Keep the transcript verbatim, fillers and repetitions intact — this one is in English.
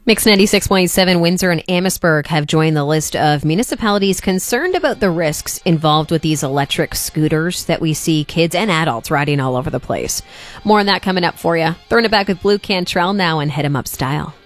Mix ninety-six point seven, Windsor and Amherstburg have joined the list of municipalities concerned about the risks involved with these electric scooters that we see kids and adults riding all over the place. More on that coming up for you. Throwing it back with Blue Cantrell now and Hit 'em Up Style.